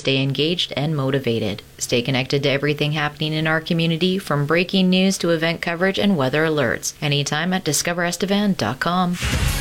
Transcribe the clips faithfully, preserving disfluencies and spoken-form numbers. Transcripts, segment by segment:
stay engaged and motivated. Stay connected to everything happening in our community, from breaking news to event coverage and weather alerts, anytime at discover estevan dot com.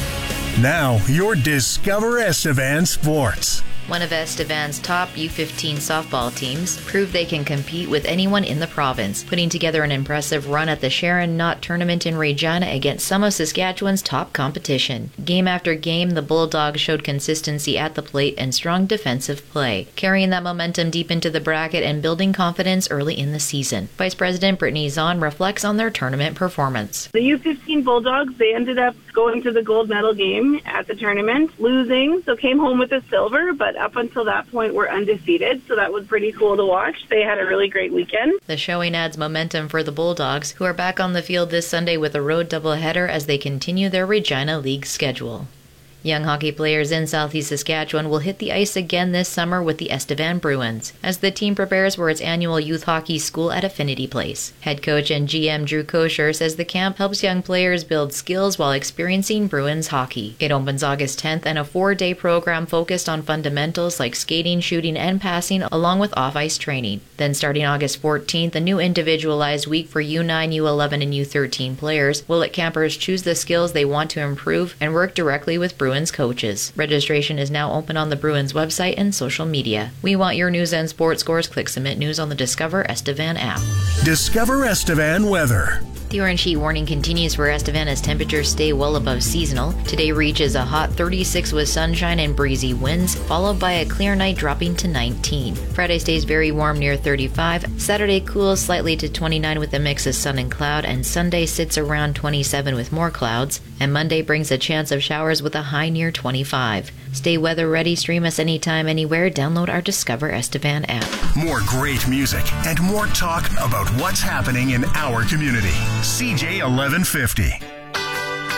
Now, your Discover Estevan Sports. One of Estevan's top U fifteen softball teams proved they can compete with anyone in the province, putting together an impressive run at the Sharon Knott Tournament in Regina against some of Saskatchewan's top competition. Game after game, the Bulldogs showed consistency at the plate and strong defensive play, carrying that momentum deep into the bracket and building confidence early in the season. Vice President Brittany Zahn reflects on their tournament performance. The U fifteen Bulldogs, they ended up going to the gold medal game at the tournament, losing, so came home with a silver, but up until that point were undefeated, so that was pretty cool to watch. They had a really great weekend. The showing adds momentum for the Bulldogs, who are back on the field this Sunday with a road doubleheader as they continue their Regina League schedule. Young hockey players in Southeast Saskatchewan will hit the ice again this summer with the Estevan Bruins, as the team prepares for its annual youth hockey school at Affinity Place. Head coach and G M Drew Kosher says the camp helps young players build skills while experiencing Bruins hockey. It opens August tenth, and a four-day program focused on fundamentals like skating, shooting, and passing, along with off-ice training. Then starting August fourteenth, a new individualized week for U nine, U eleven, and U thirteen players will let campers choose the skills they want to improve and work directly with Bruins coaches. Registration is now open on the Bruins website and social media. We want your news and sports scores. Click Submit News on the Discover Estevan app. Discover Estevan weather. The orange heat warning continues for Estevan as temperatures stay well above seasonal. Today reaches a hot thirty-six with sunshine and breezy winds, followed by a clear night dropping to nineteen. Friday stays very warm near thirty-five. Saturday cools slightly to twenty-nine with a mix of sun and cloud, and Sunday sits around twenty-seven with more clouds. And Monday brings a chance of showers with a high near twenty-five. Stay weather ready. Stream us anytime, anywhere. Download our Discover Estevan app. More great music and more talk about what's happening in our community. C J eleven fifty.